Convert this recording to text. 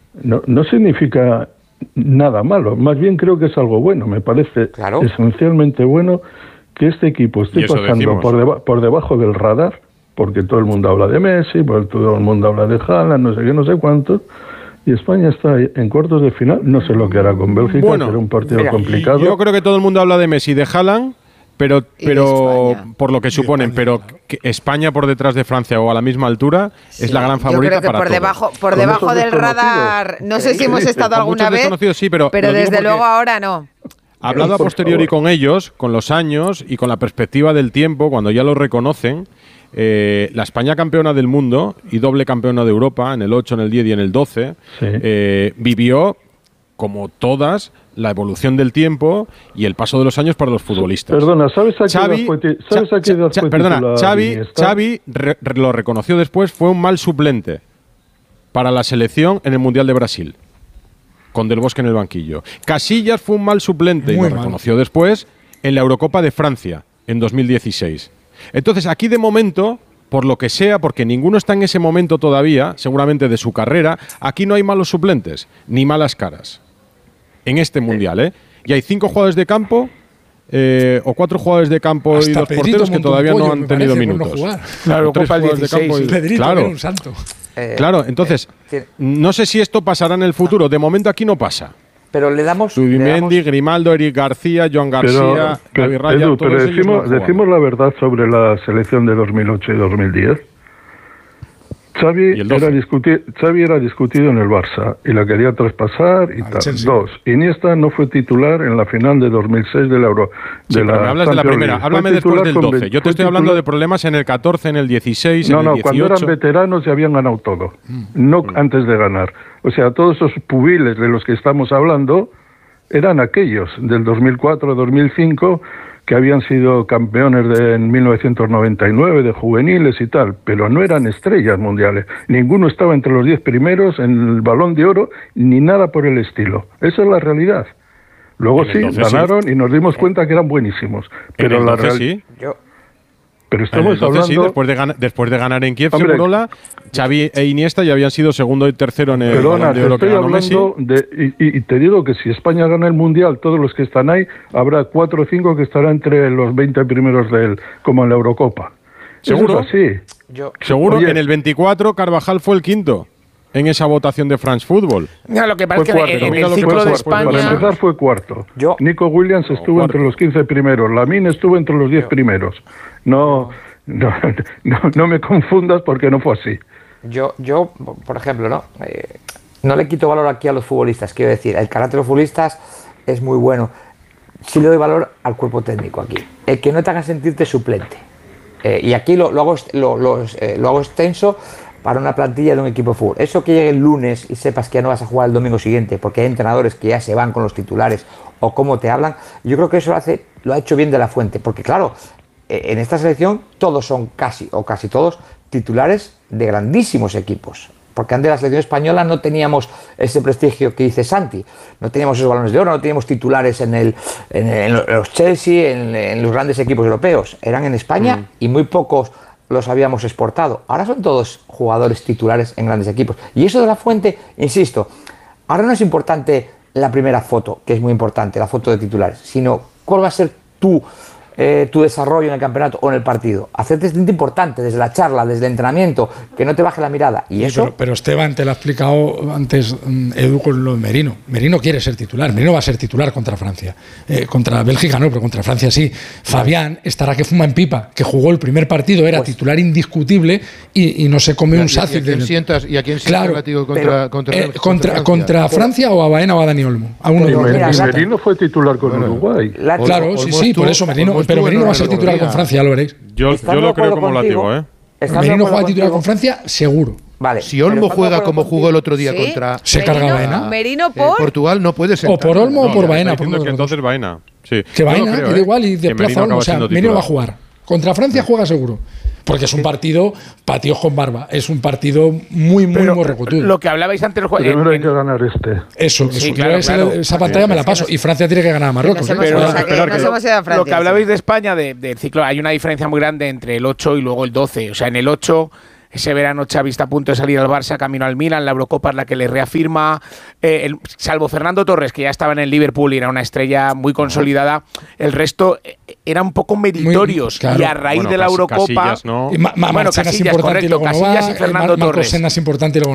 no significa nada malo. Más bien creo que es algo bueno. Me parece esencialmente bueno que este equipo esté pasando por debajo del radar, porque todo el mundo habla de Messi, porque todo el mundo habla de Haaland, no sé qué, no sé cuánto. Y España está en cuartos de final. No sé lo que hará con Bélgica, será un partido complicado. Yo creo que todo el mundo habla de Messi y de Haaland, pero por lo que suponen, pero que España por detrás de Francia o a la misma altura es la gran favorita. Yo creo que por debajo del radar, no sé si hemos estado alguna vez, sí, pero desde luego ahora no. Hablado a posteriori con ellos, con los años y con la perspectiva del tiempo, cuando ya lo reconocen, la España campeona del mundo y doble campeona de Europa en el 8, en el 10 y en el 12, vivió, como todas, la evolución del tiempo y el paso de los años para los futbolistas. Perdona, ¿sabes a qué edad fue titular? Xavi lo reconoció después, fue un mal suplente para la selección en el Mundial de Brasil, con Del Bosque en el banquillo. Casillas fue un mal suplente y lo reconoció después en la Eurocopa de Francia en 2016. Entonces, aquí de momento, por lo que sea, porque ninguno está en ese momento todavía, seguramente de su carrera, aquí no hay malos suplentes, ni malas caras. En este Mundial, Y hay 5 jugadores de campo, o 4 jugadores de campo y 2 porteros que todavía no han tenido minutos. Claro, Copa del 16. Claro. Un santo. Claro, entonces, no sé si esto pasará en el futuro. De momento aquí no pasa. Pero le damos... Zubimendi, Grimaldo, Eric García, Joan García, David Raya, Edu, pero decimos la verdad sobre la selección de 2008 y 2010. Xavi era discutido en el Barça y la quería traspasar y tal. Chelsea. 2. Iniesta no fue titular en la final de 2006 de la Euro. Pero me hablas de la primera. Háblame después del 12. Yo te estoy hablando de problemas en el 14, en el 16, en el 18. Cuando eran veteranos ya habían ganado todo. No antes de ganar. O sea, todos esos pubiles de los que estamos hablando eran aquellos del 2004-2005 que habían sido campeones en 1999 de juveniles y tal, pero no eran estrellas mundiales. Ninguno estaba entre los 10 primeros en el Balón de Oro, ni nada por el estilo. Esa es la realidad. Luego ganaron y nos dimos cuenta que eran buenísimos. Pero la realidad... Pero estamos hablando... después de ganar en Kiev, Segurola, Xavi e Iniesta ya habían sido segundo y tercero en el Balón de Oro que ganó Messi. Y te digo que si España gana el Mundial, todos los que están ahí, habrá 4 o 5 que estarán entre los 20 primeros de él, como en la Eurocopa. ¿Seguro? Eso es así. Seguro que en el 24 Carvajal fue el quinto en esa votación de France Football. No, lo que pasa es que en el ciclo de España... Para empezar fue cuarto. Nico Williams estuvo entre los 15 primeros. Lamine estuvo entre los 10 primeros. No me confundas porque no fue así. Yo por ejemplo, no le quito valor aquí a los futbolistas. Quiero decir, el carácter de los futbolistas es muy bueno. Sí le doy valor al cuerpo técnico aquí. El que no te haga sentirte suplente. Y aquí lo hago extenso para una plantilla de un equipo de fútbol. Eso que llegue el lunes y sepas que ya no vas a jugar el domingo siguiente porque hay entrenadores que ya se van con los titulares o cómo te hablan, yo creo que eso lo ha hecho bien De la Fuente, porque claro, en esta selección todos son casi todos titulares de grandísimos equipos, porque antes de la selección española no teníamos ese prestigio que dice Santi, no teníamos esos balones de oro, no teníamos titulares en los Chelsea, en los grandes equipos europeos, eran en España y muy pocos los habíamos exportado. Ahora son todos jugadores titulares en grandes equipos. Y eso De la Fuente, insisto, ahora no es importante la primera foto, que es muy importante, la foto de titulares, sino cuál va a ser tu desarrollo en el campeonato o en el partido. Hacerte importante desde la charla, desde el entrenamiento, que no te baje la mirada. Y eso... Pero Esteban, te lo ha explicado antes Edu con lo de Merino. Merino quiere ser titular. Merino va a ser titular contra Francia. Contra Bélgica no, pero contra Francia sí. Fabián estará que fuma en pipa, que jugó el primer partido, era titular indiscutible y no se come un sacio. ¿Y a quién sientas contra Francia o a Baena o a Dani Olmo? A uno de Merino fue titular con Uruguay. Claro, sí, por eso Merino... Pero Merino va a ser titular con Francia, ya lo veréis. Yo lo creo como látigo, ¿eh? Merino juega titular con Francia, seguro. Vale. Si Olmo juega como jugó el otro día contra... Se carga Baena. Merino por... Portugal no puede ser. O por Olmo o por Baena. Que entonces Baena. Sí. Que Baena, que da igual y desplaza a Olmo. O sea, Merino va a jugar. Contra Francia juega seguro. Porque es un partido patíos con barba. Es un partido muy morrecutudo. Lo que hablabais antes... Primero hay que ganar este. Eso. Claro. Esa pantalla me la paso. Y Francia tiene que ganar a Marruecos. Lo que hablabais de España, del ciclo, hay una diferencia muy grande entre el 8 y luego el 12. O sea, en el 8 ese verano Xavi está a punto de salir al Barça, camino al Milan, la Eurocopa es la que le reafirma, salvo Fernando Torres, que ya estaba en el Liverpool y era una estrella muy consolidada, el resto eran un poco meritorios, claro. Y a raíz de la Eurocopa... Casillas, ¿no? Casillas, correcto, Casillas y Fernando Torres. Marcos Senna es importante y luego